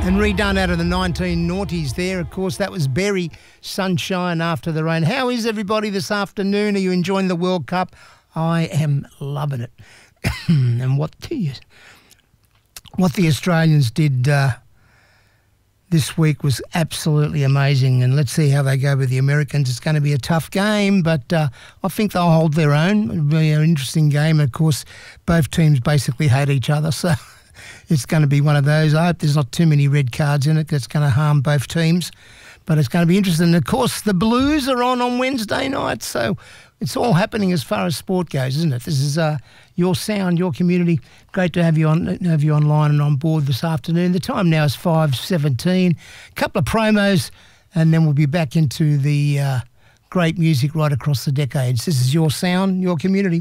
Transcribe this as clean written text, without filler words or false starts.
And redone out of the 1990s there. Of course, that was Berry, Sunshine After the Rain. How is everybody this afternoon? Are you enjoying the World Cup? I am loving it. And what the Australians did this week was absolutely amazing. And let's see how they go with the Americans. It's going to be a tough game, but I think they'll hold their own. It'll be an interesting game. Of course, both teams basically hate each other, so it's going to be one of those. I hope there's not too many red cards in it that's going to harm both teams. But it's going to be interesting. And of course, the Blues are on Wednesday night. So it's all happening as far as sport goes, isn't it? This is your sound, your community. Great to have you online and on board this afternoon. The time now is 5:17. A couple of promos, and then we'll be back into the great music right across the decades. This is your sound, your community.